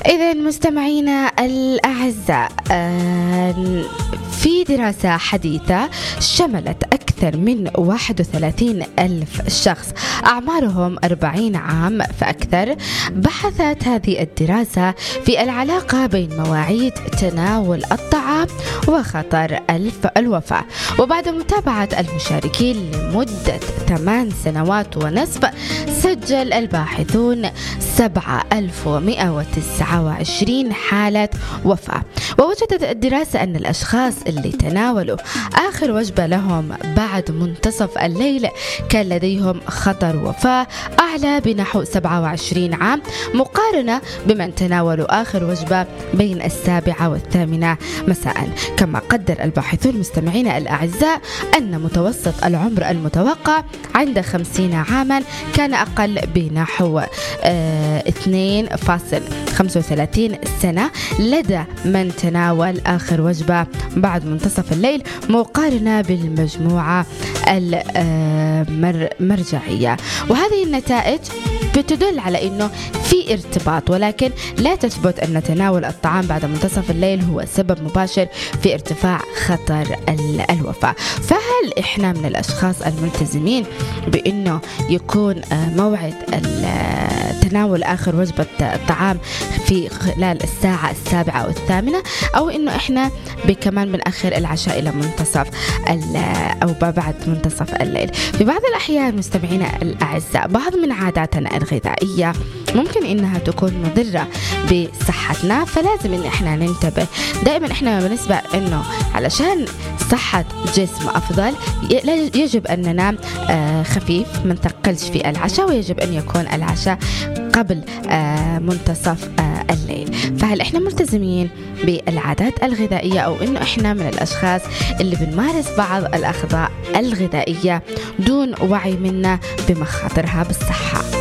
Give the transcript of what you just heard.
إذا مستمعينا الأعزاء، في دراسة حديثة شملت أكثر من 31 ألف شخص أعمارهم 40 عام فأكثر، بحثت هذه الدراسة في العلاقة بين مواعيد تناول الطعام وخطر الوفاة. وبعد متابعة المشاركين لمدة 8 سنوات ونصف، سجل الباحثون 7129 حالة وفاة. ووجدت الدراسة أن الأشخاص اللي تناولوا آخر وجبة لهم بعد منتصف الليل كان لديهم خطر وفاة أعلى بنحو 27 عام، مقارنة بمن تناولوا آخر وجبة بين 7 و8 مساء. كما قدر الباحثون مستمعين الأعزاء أن متوسط العمر المتوقع عند 50 عاما كان أقل بنحو 2.35 سنة لدى من تناول آخر وجبة بعد منتصف الليل، مقارنة بالمجموعة المرجعية. وهذه النتائج بتدل على أنه في ارتباط، ولكن لا تثبت أن تناول الطعام بعد منتصف الليل هو سبب مباشر في ارتفاع خطر الوفاة. فهل إحنا من الأشخاص الملتزمين بأنه يكون موعد تناول آخر وجبة الطعام في خلال الساعة 7 أو 8، أو إنه إحنا كمان بنأخر العشاء إلى منتصف أو بعد منتصف الليل؟ في بعض الأحيان مستمعينا الأعزاء، بعض من عاداتنا الغذائية ممكن إنها تكون مضرة بصحتنا، فلازم إن إحنا ننتبه دائما. إحنا بالنسبة إنه علشان صحة جسم أفضل يجب أن ننام خفيف، ما نثقلش في العشاء، ويجب أن يكون العشاء قبل منتصف الليل. فهل إحنا ملتزمين بالعادات الغذائية، أو إنه إحنا من الأشخاص اللي بنمارس بعض الأخطاء الغذائية دون وعي منا بمخاطرها بالصحة؟